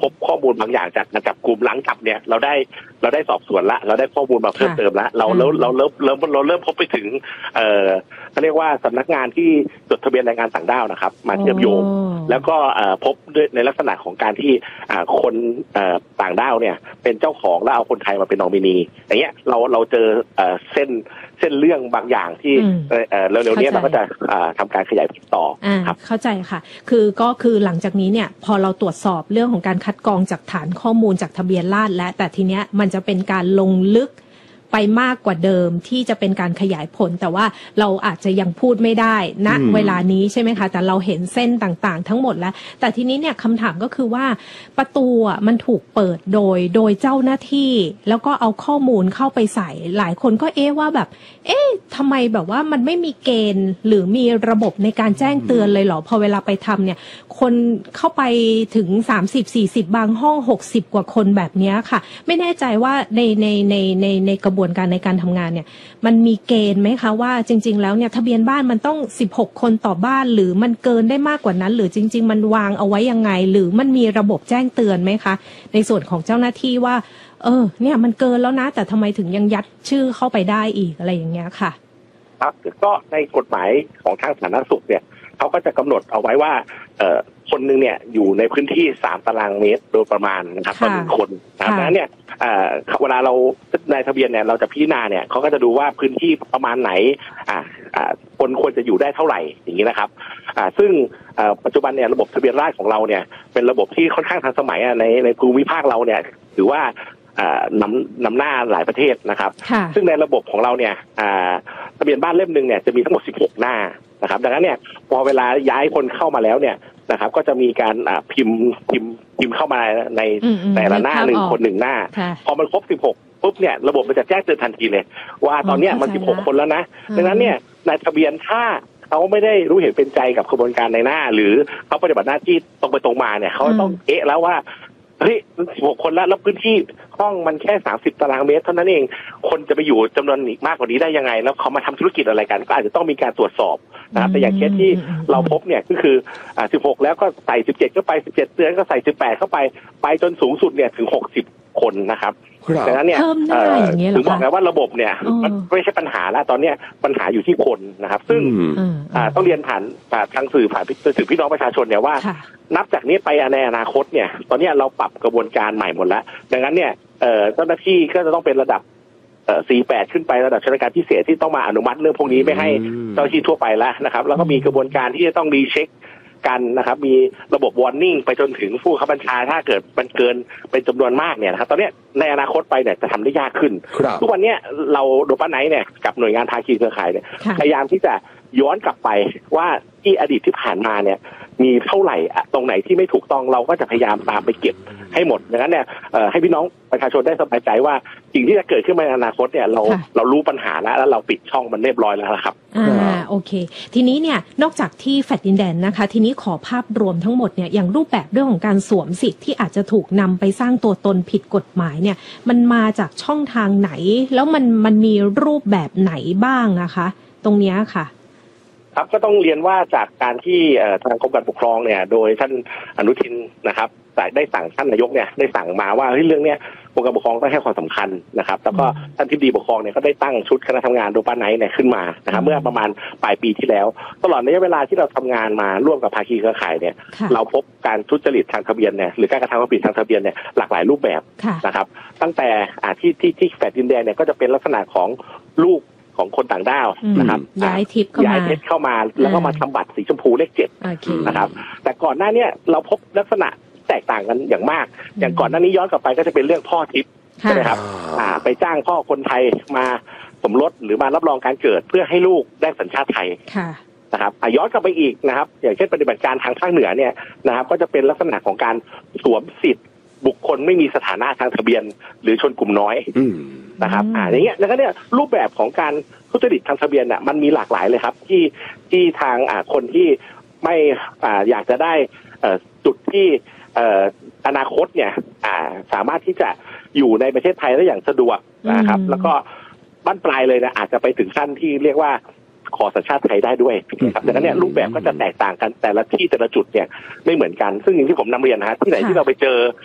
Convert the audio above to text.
บข้อมูลบางอย่างจากการจับกลุ่มหลังจับเนี่ยเราได้สอบสวนละเราได้ข้อมูลมาเพิ่มเติมละเราเริ่มพบไปถึงเขาเรียกว่าสำนักงานที่จดทะเบียนแรงงานต่างด้าวนะครับมาเชื่อมโยงแล้วก็พบด้วยในลักษณะของการที่คนต่างด้าวเนี่ยเป็นเจ้าของแล้วเอาคนไทยมาเป็นนอมินีอย่างเงี้ยเราเจอเส้นเรื่องบางอย่างที่เร็วๆนี้เราก็จะทำการขยายผลต่อครับเข้าใจค่ะก็คือหลังจากนี้เนี่ยพอเราตรวจสอบเรื่องของการคัดกรองจากฐานข้อมูลจากทะเบียนราษฎร์และแต่ทีเนี้ยมันจะเป็นการลงลึกไปมากกว่าเดิมที่จะเป็นการขยายผลแต่ว่าเราอาจจะยังพูดไม่ได้ณเวลานี้ใช่ไหมคะแต่เราเห็นเส้นต่างๆทั้งหมดแล้วแต่ทีนี้เนี่ยคำถามก็คือว่าประตูมันถูกเปิดโดยเจ้าหน้าที่แล้วก็เอาข้อมูลเข้าไปใส่หลายคนก็ว่าแบบทำไมแบบว่ามันไม่มีเกณฑ์หรือมีระบบในการแจ้งเตือนเลยเหรอพอเวลาไปทำเนี่ยคนเข้าไปถึง30-40บางห้อง60กว่าคนแบบนี้ค่ะไม่แน่ใจว่าในกระบวนการในการทำงานเนี่ยมันมีเกณฑ์ไหมคะว่าจริงๆแล้วเนี่ยทะเบียนบ้านมันต้อง16คนต่อบ้านหรือมันเกินได้มากกว่านั้นหรือจริงๆมันวางเอาไว้ยังไงหรือมันมีระบบแจ้งเตือนไหมคะในส่วนของเจ้าหน้าที่ว่าเนี่ยมันเกินแล้วนะแต่ทำไมถึงยังยัดชื่อเข้าไปได้อีกอะไรอย่างเงี้ยค่ะครับก็ในกฎหมายของทางสาธารณสุขเนี่ยเขาก็จะกำหนดเอาไว้ว่าคนหนึ่งเนี่ยอยู่ในพื้นที่3ตารางเมตรโดยประมาณนะครับต่อ1คนนะครับดังนั้นเนี่ยเวลาเราในทะเบียนเนี่ยเราจะพิจารณาเนี่ยเขาก็จะดูว่าพื้นที่ประมาณไหนคนควรจะอยู่ได้เท่าไหร่อย่างนี้นะครับซึ่งปัจจุบันเนี่ยระบบทะเบียนราษฎร์ของเราเนี่ยเป็นระบบที่ค่อนข้างทันสมัยในภูมิภาคเราเนี่ยถือว่านำหน้าหลายประเทศนะครับซึ่งในระบบของเราเนี่ยทะเบียนบ้านเล่มนึงเนี่ยจะมีทั้งหมด16หน้านะครับดังนั้นเนี่ยพอเวลาย้ายคนเข้ามาแล้วเนี่ยนะครับก็จะมีการพิมพ์เข้ามาในแต่ละหน้า1คน1หน้าพอมันครบ16ปุ๊บเนี่ยระบบมันจะแจ้งเตือนทันทีเลยว่าตอนนี้มัน16คนแล้วนะดังนั้นเนี่ยในทะเบียนถ้าเขาไม่ได้รู้เห็นเป็นใจกับกระบวนการในหน้าหรือเขาปฏิบัติหน้าที่ตรงไปตรงมาเนี่ยเขาต้องแล้วว่าเฮ้ย16คนแล้วพื้นที่ห้องมันแค่30ตารางเมตรเท่านั้นเองคนจะไปอยู่จำนวนมากกว่านี้ได้ยังไงแล้วเขามาทำธุรกิจอะไรกันก็อาจจะต้องมีการตรวจสอบนะครับแต่อย่างเคสที่เราพบเนี่ยก็คือ16แล้วก็ใส่17เข้าไป17เดือนก็ใส่18เข้าไปจนสูงสุดเนี่ยถึง60คนนะครับดังนั้นเนี่ยถึงบอกไงว่าระบบเนี่ยมันไม่ใช่ปัญหาแล้วตอนนี้ปัญหาอยู่ที่คนนะครับซึ่งต้องเรียนผ่านทางสื่อพี่น้องประชาชนเนี่ยว่านับจากนี้ไปในอนาคตเนี่ยตอนนี้เราปรับกระบวนการใหม่หมดแล้วดังนั้นเนี่ยเจ้าหน้าที่ก็จะต้องเป็นระดับ48ขึ้นไประดับราชการพิเศษที่ต้องมาอนุมัติเรื่องพวกนี้ไม่ให้เจ้าหน้าที่ทั่วไปแล้วนะครับแล้วก็มีกระบวนการที่จะต้องรีเช็คกันนะครับมีระบบ warning ไปจนถึงผู้บังคับบัญชาถ้าเกิดมันเกินเป็นจำนวนมากเนี่ยนะครับตอนนี้ในอนาคตไปเนี่ยจะทำได้ยากขึ้นทุกวันนี้เราโดยป้าไนท์เนี่ยกับหน่วยงานภาคีเครือข่ายเนี่ยพยายามที่จะย้อนกลับไปว่าที่อดีตที่ผ่านมาเนี่ยมีเท่าไหร่ตรงไหนที่ไม่ถูกต้องเราก็จะพยายามตามไปเก็บให้หมดดังนั้นเนี่ยให้พี่น้องประชาชนได้สบายใจว่าสิ่งที่จะเกิดขึ้นในอนาคตเนี่ยเรารู้ปัญหาแล้วเราปิดช่องมันเรียบร้อยแล้วครับโอเคทีนี้เนี่ยนอกจากที่แฟลตดินแดนนะคะทีนี้ขอภาพรวมทั้งหมดเนี่ยอย่างรูปแบบเรื่องของการสวมสิทธิ์ที่อาจจะถูกนำไปสร้างตัวตนผิดกฎหมายเนี่ยมันมาจากช่องทางไหนแล้วมันมีรูปแบบไหนบ้างนะคะตรงนี้ค่ะครับก็ต้องเรียนว่าจากการที่ทางกรมการปกครองเนี่ยโดยท่านอนุทินนะครับได้สั่งท่านนายกเนี่ยได้สั่งมาว่าเรื่องเนี้ยกรมการปกครองต้องให้ความสำคัญนะครับแล้วก็ท่านทิบดีปกครองเนี่ยก็ได้ตั้งชุดคณะทำงานโดยป้าไนท์เนี่ยขึ้นมานะครับเมื่อประมาณปลายปีที่แล้วตลอดระยะเวลาที่เราทำงานมาร่วมกับภาคีเครือข่ายเนี่ยเราพบการทุจริตทางทะเบียนเนี่ยหรือการกระทำความผิดทางทะเบียนเนี่ยหลากหลายรูปแบบนะครับตั้งแต่ที่แฟลตดินแดนเนี่ยก็จะเป็นลักษณะของลูกของคนต่างด้าวนะครับย้ายทิพย์เข้ามาแล้วก็มาทำบัตรสีชมพูเลข7นะครับแต่ก่อนหน้านี้เราพบลักษณะแตกต่างกันอย่างมากอย่างก่อนหน้านี้ย้อนกลับไปก็จะเป็นเรื่องพ่อทิพย์ใช่ไหมครับไปจ้างพ่อคนไทยมาสมรสหรือมารับรองการเกิดเพื่อให้ลูกได้สัญชาติไทยนะครับย้อนกลับไปอีกนะครับอย่างเช่นปฏิบัติการทางภาคเหนือเนี่ยนะครับก็จะเป็นลักษณะของการสวมสิทธิ์บุคคลไม่มีสถานะทางทะเบียนหรือชนกลุ่มน้อยนะครับอย่างเงี้ยแล้วก็เนี่ยรูปแบบของการทุจริตทางทะเบียนน่ะมันมีหลากหลายเลยครับที่ทางคนที่ไม่อยากจะได้จุดที่อนาคตเนี่ยสามารถที่จะอยู่ในประเทศไทยได้อย่างสะดวกนะครับแล้วก็บั้นปลายเลยนะอาจจะไปถึงขั้นที่เรียกว่าขอสัญชาติไทยได้ด้วยนะครับดังนั้นเนี่ยรูปแบบก็จะแตกต่างกันแต่ละที่แต่ละจุดเนี่ยไม่เหมือนกันซึ่งอย่างที่ผมนำเรียนนะฮะที่ไหนที่เราไปเจอ